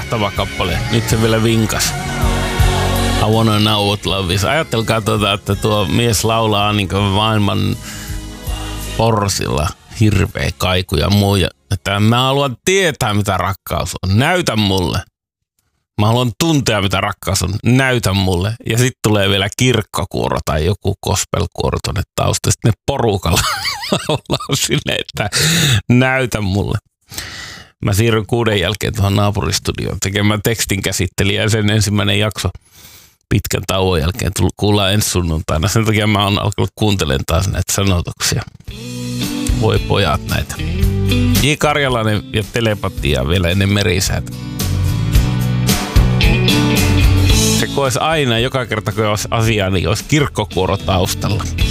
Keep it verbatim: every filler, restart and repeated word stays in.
mahtava kappale. Nyt se vielä vinkas. I wanna know what love is. Ajattelkaa tuota, että tuo mies laulaa niin kuin maailman porsilla hirveä kaiku ja muu. Että mä haluan tietää, mitä rakkaus on. Näytä mulle. Mä haluan tuntea, mitä rakkaus on. Näytä mulle. Ja sitten tulee vielä kirkkokuoro tai joku gospelkuoro tuonne taustasta. Sitten ne porukalla laulaa silleen, että näytä mulle. Mä siirryn kuuden jälkeen tuohon naapuristudioon tekemään tekstin käsittelijä ja sen ensimmäinen jakso pitkän tauon jälkeen kuullaan ensi sunnuntaina. Sen takia mä oon alkanut kuuntelemaan taas näitä sanotuksia. Voi pojat näitä. J. Karjalainen ja telepatia vielä ennen merisäätä. Se koisi aina, joka kerta kun olisi asiaa, niin olisi kirkkokuoro taustalla.